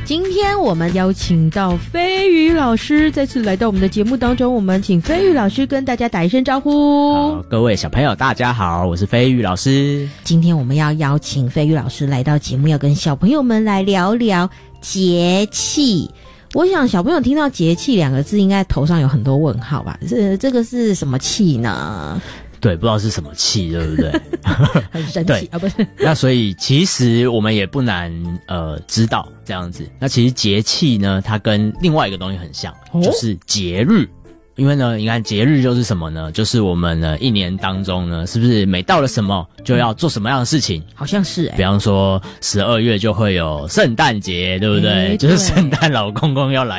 今天我们邀请到飞宇老师再次来到我们的节目当中，我们请飞宇老师跟大家打一声招呼。 好，各位小朋友大家好，我是飞宇老师。 今天我们要邀请飞宇老师来到节目，要跟小朋友们来聊聊节气。我想小朋友听到节气两个字应该头上有很多问号吧，这个是什么气呢？ 对，不知道是什么气，对不对？ 很神奇啊，不是？ 那所以其实我们也不难知道这样子。那其实节气呢，它跟另外一个东西很像，就是节日。因为呢，你看节日就是什么呢？就是我们呢一年当中呢，是不是每到了什么就要做什么样的事情？ 好像是比方说12月就会有圣诞节，对不对？就是圣诞老公公要来